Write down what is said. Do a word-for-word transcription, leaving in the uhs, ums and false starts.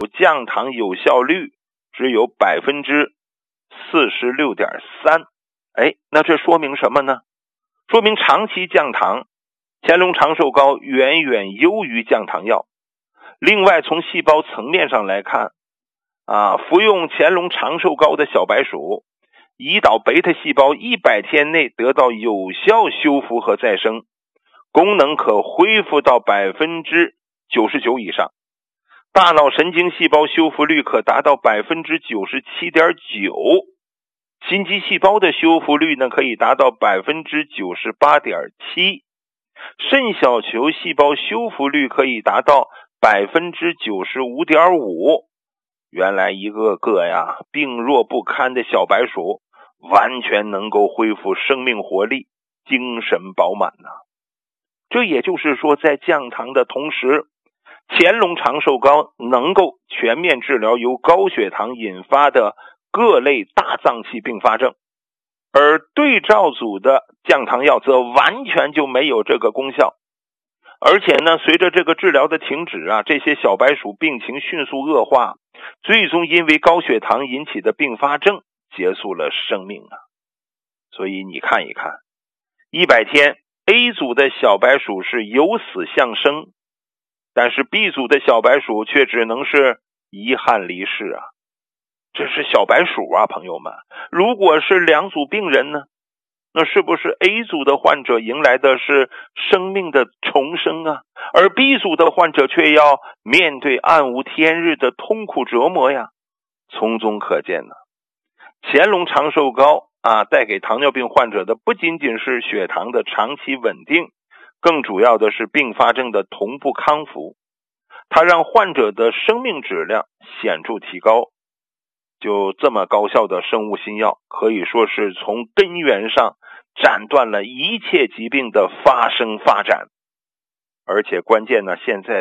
鼠降糖有效率只有 百分之四十六点三。 哎，那这说明什么呢？说明长期降糖，乾隆长寿膏远远优于降糖药。另外从细胞层面上来看啊，服用乾隆长寿膏的小白鼠，胰岛贝塔细胞一百天内得到有效修复和再生，功能可恢复到 百分之九十九 以上，大脑神经细胞修复率可达到 百分之九十七点九， 心肌细胞的修复率呢可以达到 百分之九十八点七， 肾小球细胞修复率可以达到 百分之九十五点五。 原来一个个呀病弱不堪的小白鼠完全能够恢复生命活力，精神饱满呐、啊。这也就是说，在降糖的同时，乾隆长寿膏能够全面治疗由高血糖引发的各类大脏器并发症，而对照组的降糖药则完全就没有这个功效。而且呢，随着这个治疗的停止啊，这些小白鼠病情迅速恶化，最终因为高血糖引起的并发症结束了生命啊。所以你看一看，一百天 A 组的小白鼠是由死向生，但是 B 组的小白鼠却只能是遗憾离世啊。这是小白鼠啊，朋友们。如果是两组病人呢，那是不是 A 组的患者迎来的是生命的重生啊，而 B 组的患者却要面对暗无天日的痛苦折磨呀？从中可见呢，乾隆长寿膏啊，带给糖尿病患者的不仅仅是血糖的长期稳定，更主要的是并发症的同步康复，它让患者的生命质量显著提高。就这么高效的生物新药，可以说是从根源上斩断了一切疾病的发生发展。而且关键呢，现在